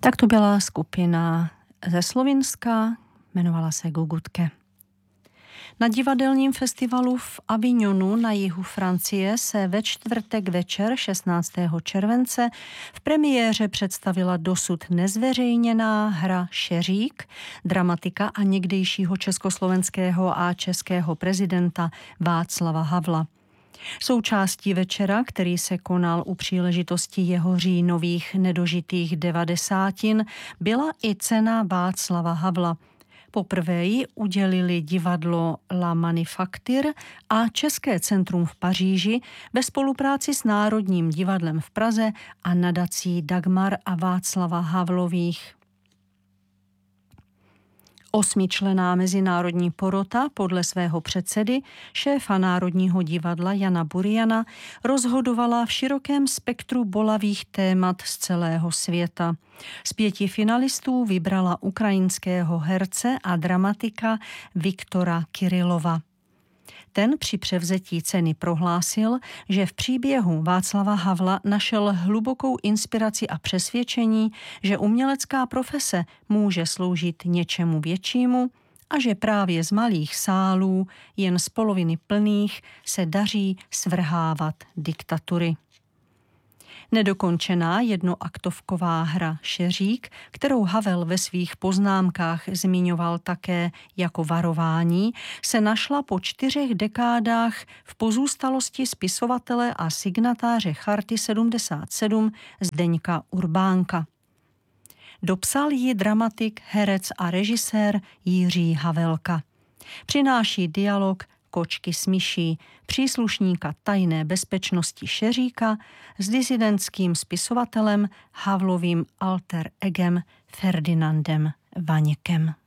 Tak to byla skupina ze Slovinska, jmenovala se Gugutke. Na divadelním festivalu v Avignonu na jihu Francie se ve čtvrtek večer 16. července v premiéře představila dosud nezveřejněná hra Šeřík, dramatika a někdejšího československého a českého prezidenta Václava Havla. Součástí večera, který se konal u příležitosti jeho říjnových nedožitých 90, byla i cena Václava Havla. Poprvé ji udělili divadlo La Manufacture a České centrum v Paříži ve spolupráci s Národním divadlem v Praze a nadací Dagmar a Václava Havlových. 8členná mezinárodní porota podle svého předsedy, šéfa Národního divadla Jana Buriana, rozhodovala v širokém spektru bolavých témat z celého světa. Z 5 finalistů vybrala ukrajinského herce a dramatika Viktora Kirilova. Ten při převzetí ceny prohlásil, že v příběhu Václava Havla našel hlubokou inspiraci a přesvědčení, že umělecká profese může sloužit něčemu většímu a že právě z malých sálů, jen z poloviny plných, se daří svrhávat diktatury. Nedokončená jednoaktovková hra Šeřík, kterou Havel ve svých poznámkách zmiňoval také jako varování, se našla po 4 dekádách v pozůstalosti spisovatele a signatáře Charty 77 Zdeňka Urbánka. Dopsal ji dramatik, herec a režisér Jiří Havelka. Přináší dialog Kočky s myší, příslušníka tajné bezpečnosti Šeříka s disidentským spisovatelem Havlovým alter egem Ferdinandem Vaněkem.